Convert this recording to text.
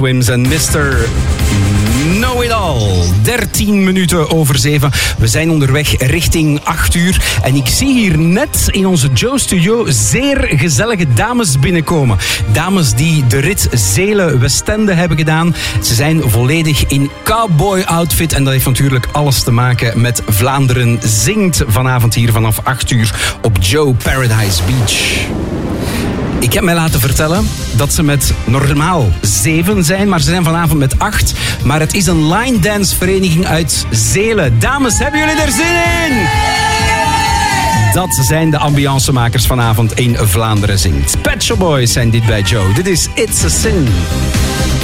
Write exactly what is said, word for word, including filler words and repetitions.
Swims en mister Know It All. dertien minuten over zeven. We zijn onderweg richting acht uur. En ik zie hier net in onze Joe Studio zeer gezellige dames binnenkomen. Dames die de rit Zelen-Westende hebben gedaan. Ze zijn volledig in cowboy outfit. En dat heeft natuurlijk alles te maken met Vlaanderen Zingt. Vanavond hier vanaf acht uur op Joe Paradise Beach. Ik heb mij laten vertellen dat ze met normaal zeven zijn, maar ze zijn vanavond met acht. Maar het is een line dance vereniging uit Zelen. Dames, hebben jullie er zin in? Dat zijn de ambiancemakers vanavond in Vlaanderen Zingt. Pet Shop Boys zijn dit bij Joe. Dit is It's a Sin.